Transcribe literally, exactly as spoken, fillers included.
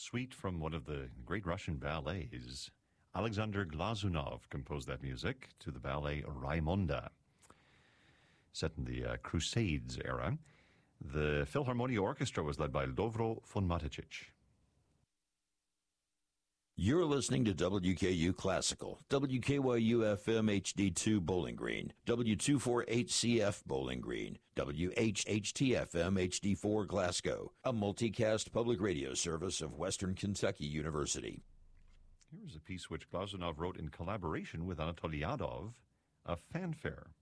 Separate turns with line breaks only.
suite from one of the great Russian ballets. Alexander Glazunov composed that music to the ballet Raimonda, set in the uh, Crusades era. The Philharmonia Orchestra was led by Lovro von Matetic.
You're listening to W K U Classical, W K Y U F M H D two Bowling Green, W two forty-eight C F Bowling Green, W H H T F M H D four Glasgow, a multicast public radio service of Western Kentucky University.
Here is a piece which Glazunov wrote in collaboration with Anatoly Yadov, a fanfare.